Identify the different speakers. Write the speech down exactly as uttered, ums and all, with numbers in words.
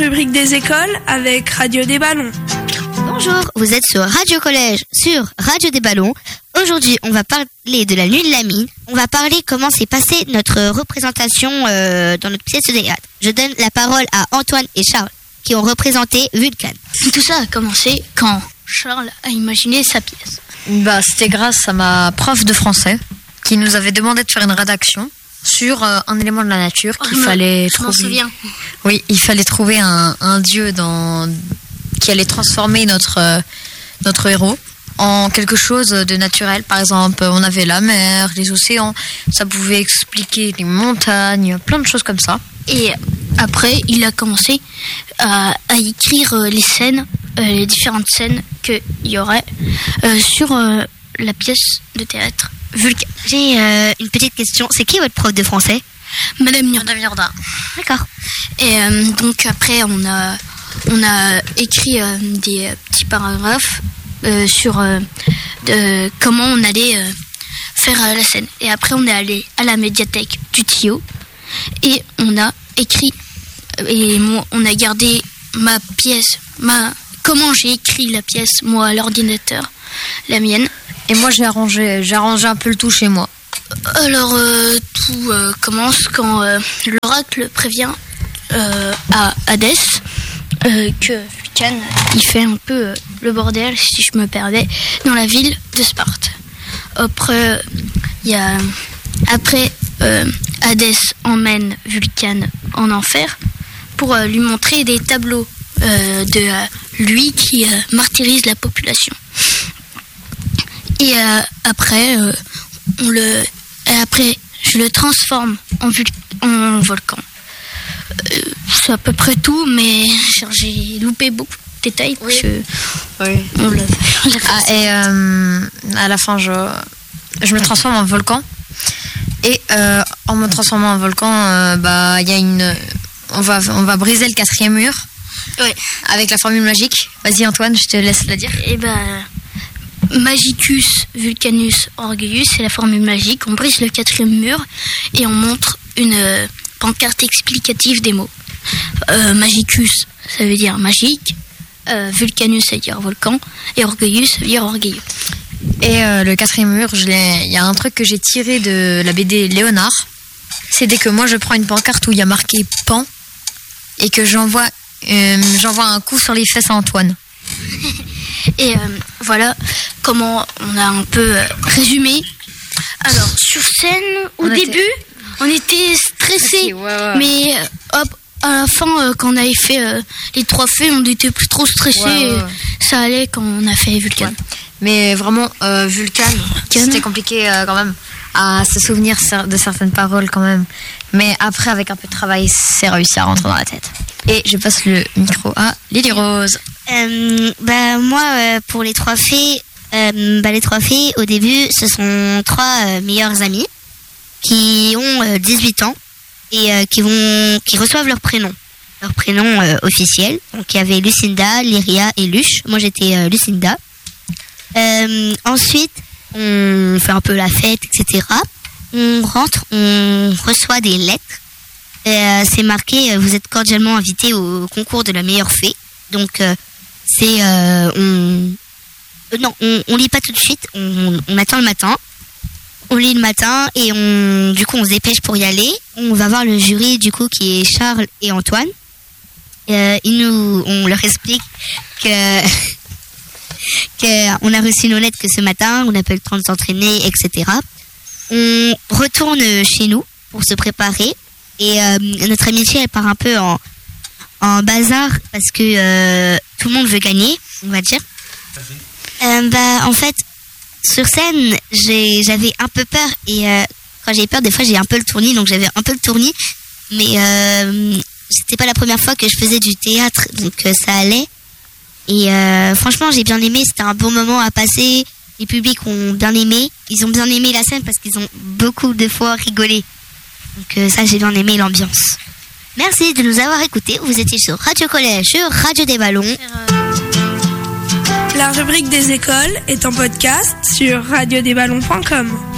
Speaker 1: Rubrique des écoles avec Radio des Ballons.
Speaker 2: Bonjour, vous êtes sur Radio Collège, sur Radio des Ballons. Aujourd'hui, on va parler de la nuit de la mine. On va parler comment s'est passée notre représentation euh, dans notre pièce de théâtre. Je donne la parole à Antoine et Charles, qui ont représenté Vulcane.
Speaker 3: Tout ça a commencé quand Charles a imaginé sa pièce.
Speaker 4: Bah, c'était grâce à ma prof de français qui nous avait demandé de faire une rédaction sur euh, un élément de la nature qu'il
Speaker 3: oh,
Speaker 4: fallait
Speaker 3: je
Speaker 4: trouver.
Speaker 3: Je m'en souviens.
Speaker 4: Oui, il fallait trouver un, un dieu dans qui allait transformer notre euh, notre héros en quelque chose de naturel. Par exemple, on avait la mer, les océans. Ça pouvait expliquer les montagnes, plein de choses comme ça.
Speaker 3: Et après, il a commencé à, à écrire les scènes, euh, les différentes scènes qu'il y aurait euh, sur euh, la pièce de théâtre Vulcane.
Speaker 2: J'ai euh, une petite question. C'est qui votre prof de français ?
Speaker 3: Madame Yordin.
Speaker 2: D'accord.
Speaker 3: Et euh, donc après, on a, on a écrit euh, des euh, petits paragraphes euh, sur euh, de, comment on allait euh, faire euh, la scène. Et après, on est allé à la médiathèque du Tillot et on a écrit et moi, on a gardé ma pièce, ma comment j'ai écrit la pièce, moi à l'ordinateur, la mienne.
Speaker 4: Et moi, j'ai arrangé, j'ai arrangé un peu le tout chez moi.
Speaker 3: Alors, euh, tout euh, commence quand euh, l'oracle prévient euh, à Hadès euh, que Vulcane, il fait un peu euh, le bordel, si je me perdais, dans la ville de Sparte. Après, il y a, après euh, Hadès emmène Vulcane en enfer pour euh, lui montrer des tableaux euh, de euh, lui qui euh, martyrise la population. Et euh, après, euh, on le, et après, je le transforme en, vul- en volcan. Euh, c'est à peu près tout, mais j'ai loupé beaucoup de détails.
Speaker 4: Oui.
Speaker 3: Que
Speaker 4: oui.
Speaker 3: On l'a, on l'a
Speaker 4: ah, et euh, à la fin, je, je me transforme en volcan. Et euh, en me transformant en volcan, euh, bah, y a une, on va, on va briser le quatrième mur.
Speaker 3: Oui.
Speaker 4: Avec la formule magique. Vas-y Antoine, je te laisse la dire.
Speaker 3: Et ben. Magicus Vulcanus Orgueillus, c'est la formule magique. On brise le quatrième mur et on montre une euh, pancarte explicative des mots. Euh, Magicus, ça veut dire magique. Euh, Vulcanus, ça veut dire volcan. Et Orgueillus, ça veut dire orgueilleux.
Speaker 4: Et euh, le quatrième mur, il y a un truc que j'ai tiré de la B D Léonard. C'est dès que moi je prends une pancarte où il y a marqué Pan et que j'envoie, euh, j'envoie un coup sur les fesses à Antoine.
Speaker 3: Et euh, voilà comment on a un peu euh, résumé. Alors, sur scène, au
Speaker 4: on
Speaker 3: début,
Speaker 4: était...
Speaker 3: on était stressés.
Speaker 4: Okay, ouais, ouais.
Speaker 3: Mais euh, hop, à la fin, euh, quand on avait fait euh, les trois faits, on était plus trop stressés.
Speaker 4: Ouais, ouais, ouais.
Speaker 3: Ça allait quand on a fait Vulcane. Ouais.
Speaker 4: Mais vraiment, euh, Vulcane, c'était compliqué euh, quand même à se souvenir de certaines paroles quand même. Mais après, avec un peu de travail, c'est réussi à rentrer dans la tête. Et je passe le micro à Lily Rose.
Speaker 2: Euh, bah, moi, euh, pour les trois fées, euh, bah, les trois fées, au début, ce sont trois euh, meilleures amies qui ont euh, dix-huit ans et euh, qui, vont, qui reçoivent leur prénom, leur prénom euh, officiel. Donc, il y avait Lucinda, Lyria et Luche. Moi, j'étais euh, Lucinda. Euh, ensuite, on fait un peu la fête, et cetera. On rentre, on reçoit des lettres. Euh, c'est marqué, vous êtes cordialement invité au concours de la meilleure fée. Donc, euh, c'est... Euh, on... Euh, non, on, on lit pas tout de suite, on, on attend le matin. On lit le matin et on, du coup, on se dépêche pour y aller. On va voir le jury, du coup, qui est Charles et Antoine. Euh, ils nous, on leur explique que... qu'on a reçu nos lettres que ce matin, on n'a pas eu le temps de s'entraîner, et cetera. On retourne chez nous pour se préparer et euh, notre amitié elle part un peu en, en bazar parce que euh, tout le monde veut gagner, on va dire. Euh, bah, en fait, sur scène, j'ai, j'avais un peu peur et euh, quand j'ai peur, des fois j'ai un peu le tournis, donc j'avais un peu le tournis, mais euh, c'était pas la première fois que je faisais du théâtre, donc euh, ça allait. Et euh, franchement, j'ai bien aimé, c'était un bon moment à passer. Les publics ont bien aimé, ils ont bien aimé la scène parce qu'ils ont beaucoup de fois rigolé. Donc euh, ça, j'ai bien aimé l'ambiance. Merci de nous avoir écoutés. Vous étiez sur Radio Collège, sur Radio des Ballons.
Speaker 1: La rubrique des écoles est en podcast sur radio des ballons point com.